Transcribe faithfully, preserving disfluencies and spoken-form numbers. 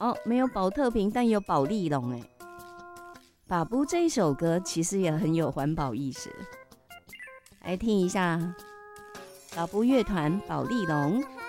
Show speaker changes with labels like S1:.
S1: 哦，没有宝特瓶，但有宝丽龙哎。把布这一首歌其实也很有环保意识，来听一下宝布乐团宝丽龙。